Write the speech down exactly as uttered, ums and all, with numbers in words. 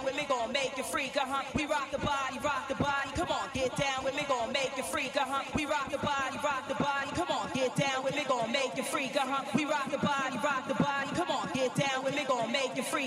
down with me, gon' make you freak, uh-huh. We rock the body, rock the body. Come on, get down with me, gon' make you freak, uh-huh. We rock the body, rock the body. Come on, get down with me, gon' make you freak, uh-huh. We rock the body, rock the body. Come on, get down with me, gon' make you freak.